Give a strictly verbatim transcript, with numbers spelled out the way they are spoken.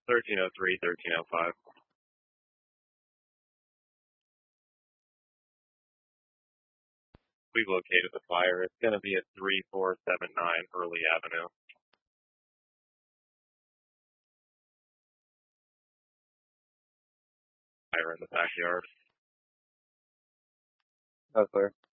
thirteen oh three, thirteen oh five. We've located the fire. It's going to be at three four seven nine Early Avenue. Fire in the backyard. Oh, clear.